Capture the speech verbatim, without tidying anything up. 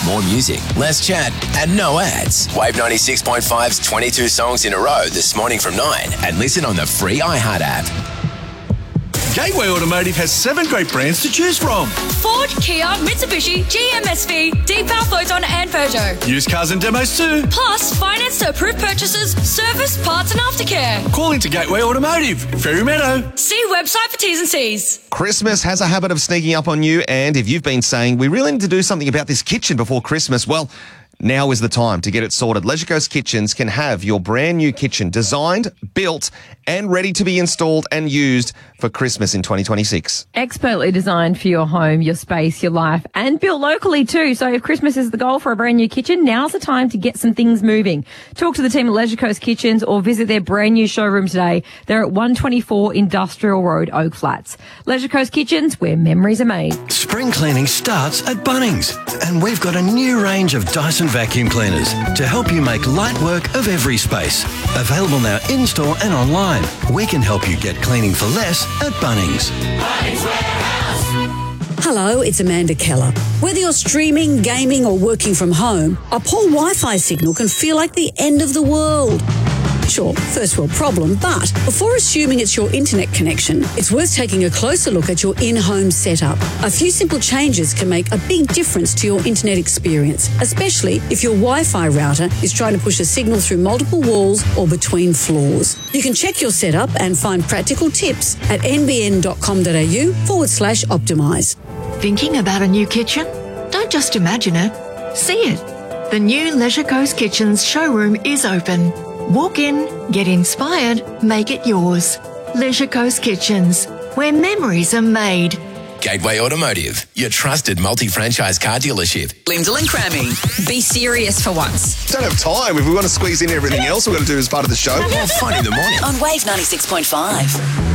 More music, less chat, and no ads. Wave ninety-six point five's twenty-two songs in a row this morning from nine. And listen on the free iHeart app. Gateway Automotive has seven great brands to choose from. Ford, Kia, Mitsubishi, G M S V, Deepal, Photon and Peugeot. Used cars and demos too. Plus, finance to approved purchases, service, parts and aftercare. Call into Gateway Automotive, Ferry Meadow. See website for T's and C's. Christmas has a habit of sneaking up on you, and if you've been saying, we really need to do something about this kitchen before Christmas, well, now is the time to get it sorted. Leisure Coast Kitchens can have your brand new kitchen designed, built, and ready to be installed and used for Christmas in twenty twenty-six. Expertly designed for your home, your space, your life, and built locally too. So if Christmas is the goal for a brand new kitchen, now's the time to get some things moving. Talk to the team at Leisure Coast Kitchens or visit their brand new showroom today. They're at one twenty-four Industrial Road, Oak Flats. Leisure Coast Kitchens, where memories are made. Spring cleaning starts at Bunnings, and we've got a new range of Dyson vacuum cleaners to help you make light work of every space. Available now in-store and online. We can help you get cleaning for less at Bunnings. Bunnings Warehouse. Hello, it's Amanda Keller. Whether you're streaming, gaming or working from home, a poor Wi-Fi signal can feel like the end of the world. Sure, first world problem, but before assuming it's your internet connection, it's worth taking a closer look at your in-home setup. A few simple changes can make a big difference to your internet experience, especially if your Wi-Fi router is trying to push a signal through multiple walls or between floors. You can check your setup and find practical tips at nbn.com.au forward slash optimise. Thinking about a new kitchen? Don't just imagine it, see it. The new Leisure Coast Kitchens showroom is open. Walk in, get inspired, make it yours. Leisure Coast Kitchens, where memories are made. Gateway Automotive, your trusted multi-franchise car dealership. Lyndall and Crammy. Be serious for once. Don't have time. If we want to squeeze in everything else we're going to do as part of the show. More fun in the morning. On Wave ninety-six point five.